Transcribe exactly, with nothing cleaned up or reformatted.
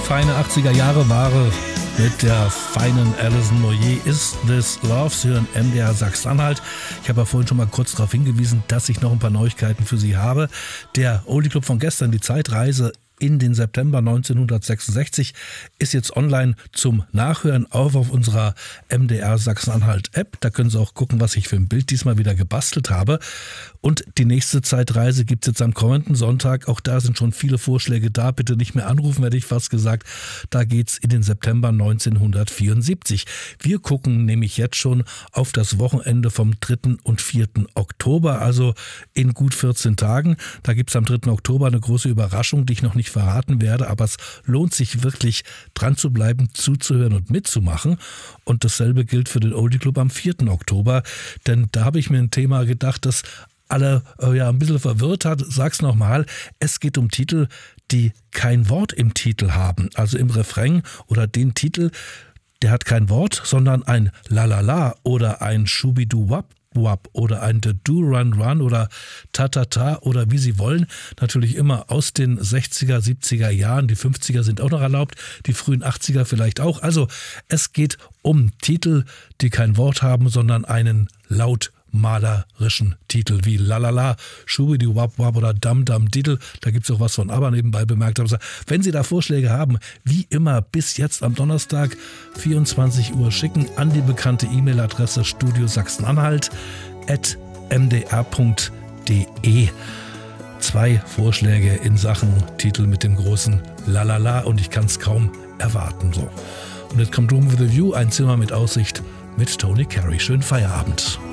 Feine achtziger Jahre Ware mit der feinen Alison Moyet. Is This Love? Sie hören M D R Sachsen-Anhalt. Ich habe ja vorhin schon mal kurz darauf hingewiesen, dass ich noch ein paar Neuigkeiten für Sie habe. Der Oldie Club von gestern, die Zeitreise in den September neunzehnhundertsechsundsechzig, ist jetzt online zum Nachhören, auch auf unserer M D R Sachsen-Anhalt-App. Da können Sie auch gucken, was ich für ein Bild diesmal wieder gebastelt habe. Und die nächste Zeitreise gibt es jetzt am kommenden Sonntag. Auch da sind schon viele Vorschläge da. Bitte nicht mehr anrufen, hätte ich fast gesagt. Da geht's in den September neunzehnhundertvierundsiebzig. Wir gucken nämlich jetzt schon auf das Wochenende vom dritten und vierten Oktober, also in gut vierzehn Tagen. Da gibt's am dritten Oktober eine große Überraschung, die ich noch nicht verraten werde, aber es lohnt sich wirklich dran zu bleiben, zuzuhören und mitzumachen. Und dasselbe gilt für den Oldie Club am vierten Oktober, denn da habe ich mir ein Thema gedacht, das alle äh, ja ein bisschen verwirrt hat. Sag's nochmal, es geht um Titel, die kein Wort im Titel haben, also im Refrain oder den Titel, der hat kein Wort, sondern ein La-La-La oder ein Schubidu-Wap Wap oder ein The Do Run Run oder Ta-Ta-Ta oder wie Sie wollen. Natürlich immer aus den sechziger, siebziger Jahren. Die fünfziger sind auch noch erlaubt, die frühen achtziger vielleicht auch. Also es geht um Titel, die kein Wort haben, sondern einen lautmalerischen Titel wie Lalala, Schubidi Wap Wap oder Dam Dam Diddle. Da gibt es auch was von Aber nebenbei bemerkt. Aber wenn Sie da Vorschläge haben, wie immer bis jetzt am Donnerstag vierundzwanzig Uhr schicken an die bekannte E-Mail-Adresse studio sachsen-anhalt at m d r punkt d e. Zwei Vorschläge in Sachen Titel mit dem großen Lalala und ich kann es kaum erwarten. So. Und jetzt kommt Room with a View, ein Zimmer mit Aussicht mit Tony Carey. Schönen Feierabend.